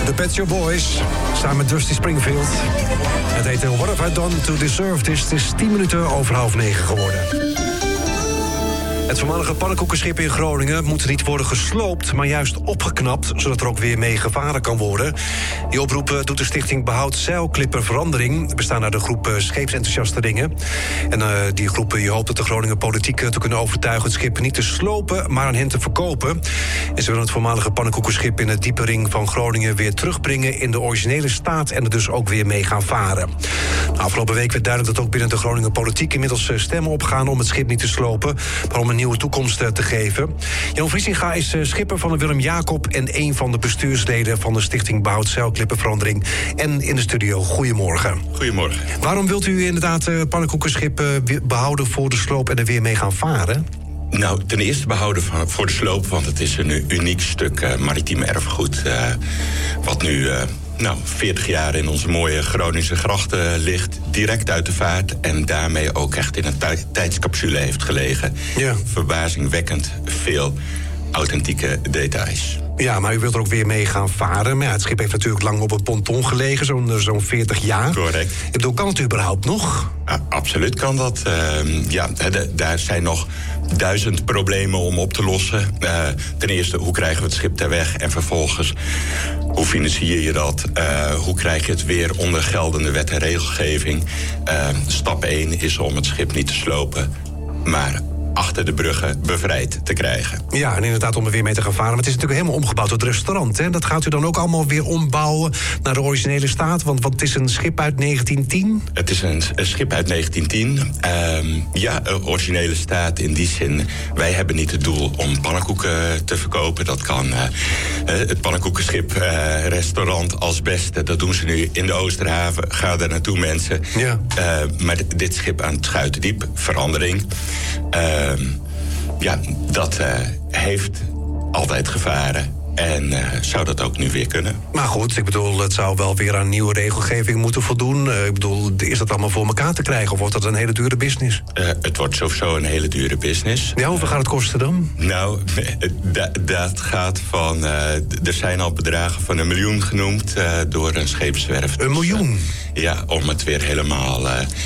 De Pet Shop Boys, samen met Dusty Springfield. Het heet What Have I Done to Deserve This? Het is 10 minuten over 8:30 geworden. Het voormalige pannenkoekenschip in Groningen moet niet worden gesloopt, maar juist opgeknapt, zodat er ook weer mee gevaren kan worden. Die oproep doet de stichting Behoud Zeilklipper Verandering, bestaan uit een groep scheepsenthousiastelingen. En die groep hoopt dat de Groninger politiek te kunnen overtuigen het schip niet te slopen, maar aan hen te verkopen. En ze willen het voormalige pannenkoekenschip in de diepe ring van Groningen weer terugbrengen in de originele staat en er dus ook weer mee gaan varen. Afgelopen week werd duidelijk dat ook binnen de Groninger politiek inmiddels stemmen opgaan om het schip niet te slopen, maar om een nieuwe toekomst te geven. Jan Vriesinga is schipper van de Willem Jacob en een van de bestuursleden van de stichting Behoud Zeilklipperverandering. En in de studio, goedemorgen. Goedemorgen. Waarom wilt u inderdaad het pannenkoekenschip behouden voor de sloop en er weer mee gaan varen? Nou, ten eerste behouden voor de sloop, want het is een uniek stuk maritiem erfgoed. Wat nu 40 jaar in onze mooie Groningse grachten ligt, direct uit de vaart en daarmee ook echt in een tijdscapsule heeft gelegen. Ja. Verbazingwekkend veel authentieke details. Ja, maar u wilt er ook weer mee gaan varen. Maar ja, het schip heeft natuurlijk lang op een ponton gelegen, zo'n 40 jaar. Correct. Ik bedoel, kan het überhaupt nog? Absoluut kan dat. Daar zijn nog 1000 problemen om op te lossen. Ten eerste, hoe krijgen we het schip ter weg? En vervolgens, hoe financier je dat? Hoe krijg je het weer onder geldende wet en regelgeving? Stap 1 is om het schip niet te slopen, maar achter de bruggen bevrijd te krijgen. Ja, en inderdaad om er weer mee te gaan varen. Maar het is natuurlijk helemaal omgebouwd tot restaurant, hè? Dat gaat u dan ook allemaal weer ombouwen naar de originele staat? Want het is een schip uit 1910? Het is een schip uit 1910. Originele staat in die zin. Wij hebben niet het doel om pannenkoeken te verkopen. Dat kan het pannenkoekenschip restaurant als beste. Dat doen ze nu in de Oosterhaven. Ga daar naartoe, mensen. Ja. Maar dit schip aan het Schuitendiep, verandering. Dat heeft altijd gevaren. En zou dat ook nu weer kunnen? Maar goed, ik bedoel, het zou wel weer aan nieuwe regelgeving moeten voldoen. Ik bedoel, is dat allemaal voor elkaar te krijgen? Of wordt dat een hele dure business? Het wordt sowieso een hele dure business. Ja, hoeveel gaat het kosten dan? Nou, dat gaat van... er zijn al bedragen van 1 miljoen genoemd door een scheepswerf. 1 miljoen? Ja, om het weer helemaal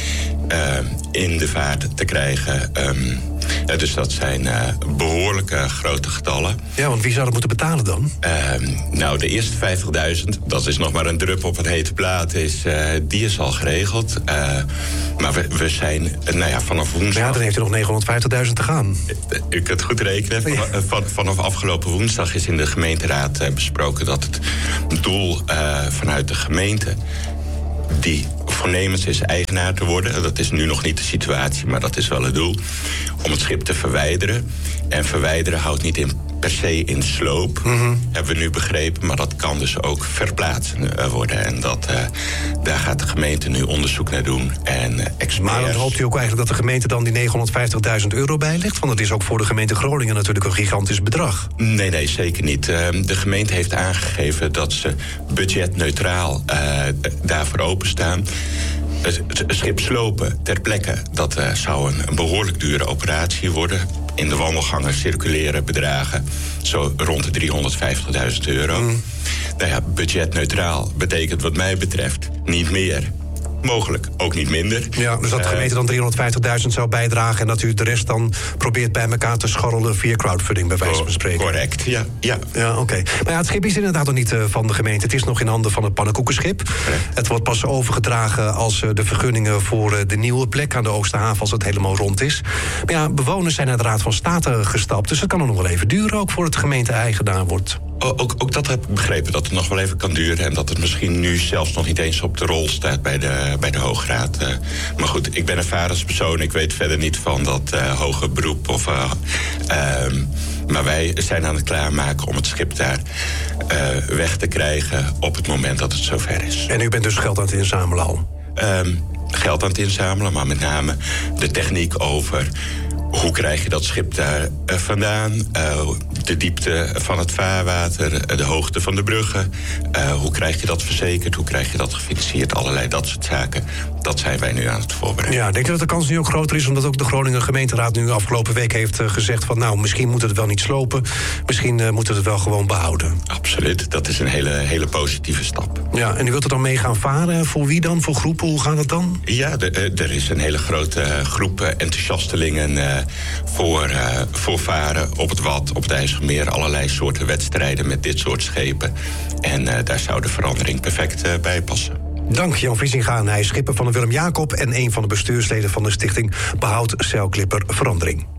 in de vaart te krijgen. Dus dat zijn behoorlijke grote getallen. Ja, want wie zou dat moeten betalen dan? De eerste 50.000, dat is nog maar een drup op het hete plaat, die is al geregeld. Maar we zijn vanaf woensdag... Ja, dan heeft u nog 950.000 te gaan. U kunt goed rekenen. Vanaf afgelopen woensdag is in de gemeenteraad besproken dat het doel vanuit de gemeente die voornemens is eigenaar te worden. Dat is nu nog niet de situatie, maar dat is wel het doel. Om het schip te verwijderen. En verwijderen houdt niet per se in sloop. Hebben we nu begrepen. Maar dat kan dus ook verplaatsen worden. En daar gaat de gemeente nu onderzoek naar doen. En experts. Maar dan hoopt u ook eigenlijk dat de gemeente dan die 950.000 euro bijlegt? Want dat is ook voor de gemeente Groningen natuurlijk een gigantisch bedrag. Nee, zeker niet. De gemeente heeft aangegeven dat ze budgetneutraal daarvoor openstaan. Het schip slopen ter plekke, dat zou een behoorlijk dure operatie worden. In de wandelgangen circuleren bedragen zo rond de 350.000 euro. Budgetneutraal betekent wat mij betreft niet meer. Mogelijk ook niet minder. Ja, dus dat de gemeente dan 350.000 zou bijdragen en dat u de rest dan probeert bij elkaar te scharrelen via crowdfunding, bij wijze van spreken. Correct, ja. Ja, oké. Maar ja, het schip is inderdaad nog niet van de gemeente. Het is nog in handen van het pannenkoekenschip. Het wordt pas overgedragen als de vergunningen voor de nieuwe plek aan de Oosterhaven, als het helemaal rond is. Maar ja, bewoners zijn naar de Raad van State gestapt, dus het kan nog wel even duren ook voor het gemeente-eigenaar wordt. Ook dat heb ik begrepen, dat het nog wel even kan duren en dat het misschien nu zelfs nog niet eens op de rol staat bij de Hoge Raad. Maar goed, ik ben een varenspersoon, ik weet verder niet van dat hoger beroep. Maar wij zijn aan het klaarmaken om het schip daar weg te krijgen op het moment dat het zover is. En u bent dus geld aan het inzamelen al? Geld aan het inzamelen, maar met name de techniek over Hoe krijg je dat schip daar vandaan? De diepte van het vaarwater, de hoogte van de bruggen. Hoe krijg je dat verzekerd? Hoe krijg je dat gefinancierd? Allerlei dat soort zaken. Dat zijn wij nu aan het voorbereiden. Ja, denk je dat de kans nu ook groter is? Omdat ook de Groninger gemeenteraad nu afgelopen week heeft gezegd van... nou, misschien moet het wel niet slopen. Misschien moet het wel gewoon behouden. Absoluut, dat is een hele positieve stap. Ja, en u wilt er dan mee gaan varen? Voor wie dan? Voor groepen? Hoe gaat het dan? Ja, er is een hele grote groep enthousiastelingen voor varen op het Wad, op het IJsselmeer. Allerlei soorten wedstrijden met dit soort schepen. En daar zou de verandering perfect bij passen. Dank Jan Viesinga. Hij is schipper van de Willem Jacob... en een van de bestuursleden van de stichting Behoud Zeilclipper Verandering.